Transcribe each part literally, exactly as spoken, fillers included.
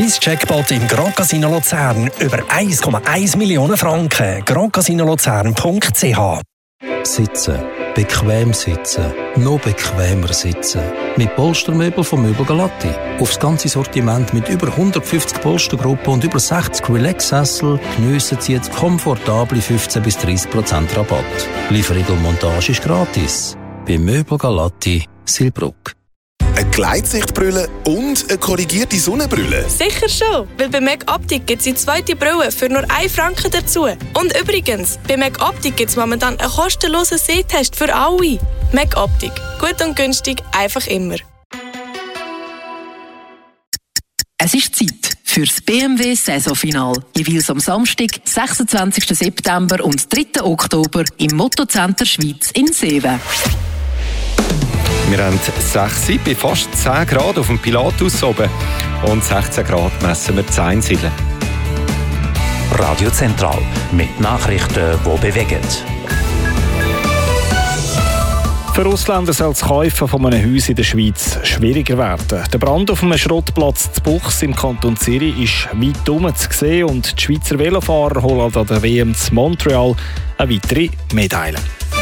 Preis-Jackpot im Grand Casino Luzern über eins Komma eins Millionen Franken. grand casino luzern punkt c h. Sitzen. Bequem sitzen. Noch bequemer sitzen. Mit Polstermöbel von Möbel Galatti. Aufs ganze Sortiment mit über hundertfünfzig Polstergruppen und über sechzig Relax-Sessel geniessen Sie jetzt komfortable fünfzehn bis dreißig Prozent Rabatt. Lieferung und Montage ist gratis. Bei Möbel Galatti, Silbruck. Eine Gleitsichtbrille und eine korrigierte Sonnenbrille? Sicher schon, weil bei MacOptic gibt es die zweite Brille für nur einen Franken dazu. Und übrigens, bei MacOptic gibt es momentan einen kostenlosen Sehtest für alle. MacOptic. Gut und günstig, einfach immer. Es ist Zeit für das B M W-Saisonfinal. Jeweils am Samstag, sechsundzwanzigsten September und dritten Oktober im Mottocenter Schweiz in Seewen. Wir haben sechs bei fast zehn Grad auf dem Pilatus oben und sechzehn Grad messen wir in Einsiedeln. Radio Zentral mit Nachrichten, die bewegen. Für Ausländer soll das Kaufen von einem Haus in der Schweiz schwieriger werden. Der Brand auf einem Schrottplatz zu Buchs im Kanton Zürich ist weit herum zu sehen und die Schweizer Velofahrer holen an der W M in Montreal eine weitere Medaille.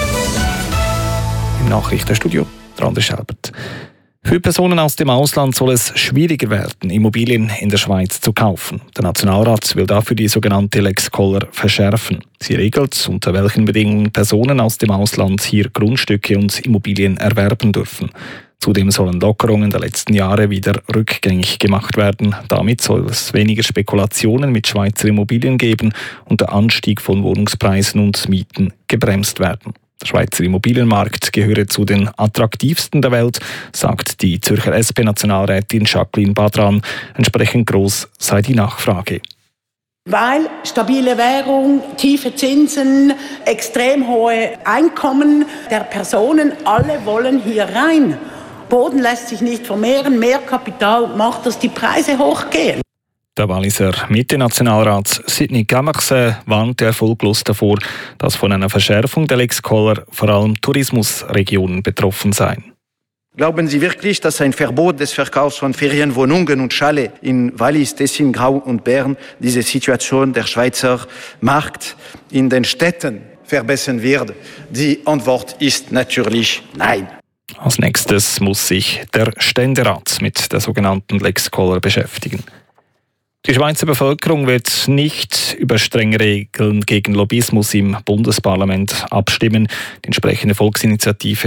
Im Nachrichtenstudio Rande Schelbert. Für Personen aus dem Ausland soll es schwieriger werden, Immobilien in der Schweiz zu kaufen. Der Nationalrat will dafür die sogenannte Lex Koller verschärfen. Sie regelt, unter welchen Bedingungen Personen aus dem Ausland hier Grundstücke und Immobilien erwerben dürfen. Zudem sollen Lockerungen der letzten Jahre wieder rückgängig gemacht werden. Damit soll es weniger Spekulationen mit Schweizer Immobilien geben und der Anstieg von Wohnungspreisen und Mieten gebremst werden. Der Schweizer Immobilienmarkt gehöre zu den attraktivsten der Welt, sagt die Zürcher S P-Nationalrätin Jacqueline Badran. Entsprechend groß sei die Nachfrage. Weil stabile Währung, tiefe Zinsen, extrem hohe Einkommen der Personen, alle wollen hier rein. Boden lässt sich nicht vermehren, mehr Kapital macht, dass die Preise hochgehen. Der Walliser Mitte-Nationalrat Sidney Gamaxe warnt erfolglos davor, dass von einer Verschärfung der Lex Koller vor allem Tourismusregionen betroffen seien. Glauben Sie wirklich, dass ein Verbot des Verkaufs von Ferienwohnungen und Chalets in Wallis, Tessin, Grau und Bern diese Situation der Schweizer Markt in den Städten verbessern wird? Die Antwort ist natürlich nein. Als nächstes muss sich der Ständerat mit der sogenannten Lex Koller beschäftigen. Die Schweizer Bevölkerung wird nicht über strenge Regeln gegen Lobbyismus im Bundesparlament abstimmen. Die entsprechende Volksinitiative